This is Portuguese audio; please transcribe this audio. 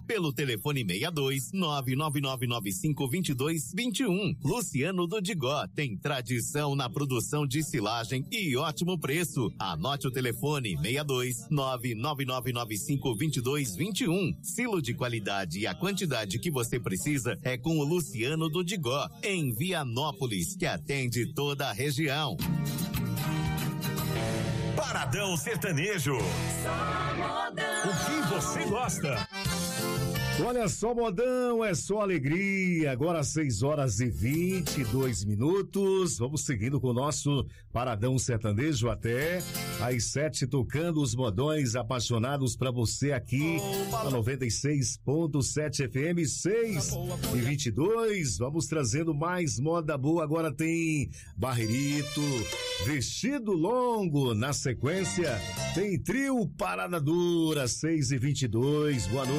pelo telefone 62-99995-2221. Luciano do Digó tem tradição na produção de silagem e ótimo preço. Anote o telefone 62-99995-2221. Silo de qualidade e a quantidade que você precisa é com o Luciano do Digó, em Vianópolis, que atende toda a região. Paradão Sertanejo. Só modão. O que você gosta? Olha só, modão, é só alegria. Agora 6h22. Vamos seguindo com o nosso Paradão Sertanejo até às 7, tocando os modões apaixonados pra você aqui na 96.7 FM, 6h22. Vamos trazendo mais moda boa. Agora tem Barreirito, Vestido Longo. Na sequência tem Trio Parada Dura, 6h22. Boa noite.